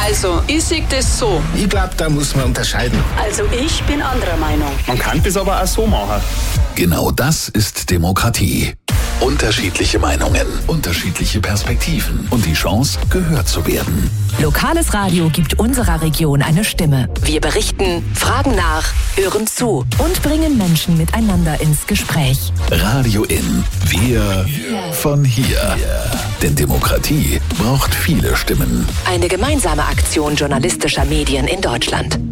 Also, ich sehe das so. Ich glaube, da muss man unterscheiden. Also ich bin anderer Meinung. Man kann das aber auch so machen. Genau das ist Demokratie. Unterschiedliche Meinungen, unterschiedliche Perspektiven und die Chance, gehört zu werden. Lokales Radio gibt unserer Region eine Stimme. Wir berichten, fragen nach, hören zu und bringen Menschen miteinander ins Gespräch. Radio In. Wir von hier. Denn Demokratie braucht viele Stimmen. Eine gemeinsame Aktion journalistischer Medien in Deutschland.